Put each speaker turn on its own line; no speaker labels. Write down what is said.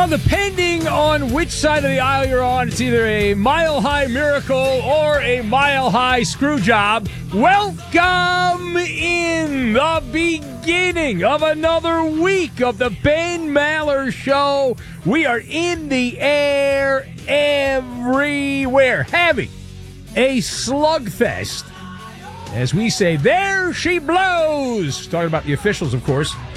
Well, depending on which side of the aisle you're on, it's either a mile-high miracle or a mile-high screw job. Welcome in the beginning of another week of the Ben Maller Show. We are in the air everywhere, having a slugfest. As we say, there she blows. Talking about the officials, of course.